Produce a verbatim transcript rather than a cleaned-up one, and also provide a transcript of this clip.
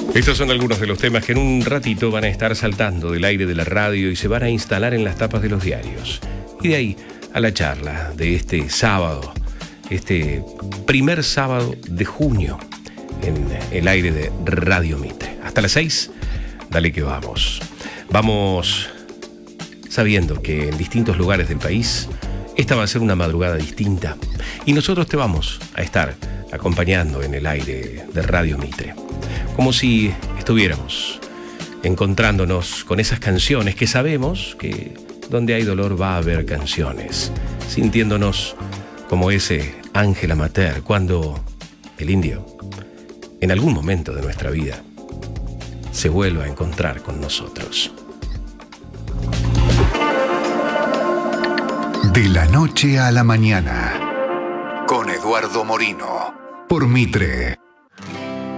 Estos son algunos de los temas que en un ratito van a estar saltando del aire de la radio y se van a instalar en las tapas de los diarios. Y de ahí a la charla de este sábado, este primer sábado de junio en el aire de Radio Mitre. Hasta las seis, dale que vamos. Vamos sabiendo que en distintos lugares del país esta va a ser una madrugada distinta y nosotros te vamos a estar acompañando en el aire de Radio Mitre. Como si estuviéramos encontrándonos con esas canciones que sabemos que donde hay dolor va a haber canciones, sintiéndonos como ese ángel amateur cuando el indio, en algún momento de nuestra vida, se vuelva a encontrar con nosotros. De la noche a la mañana, con Eduardo Morino, por Mitre.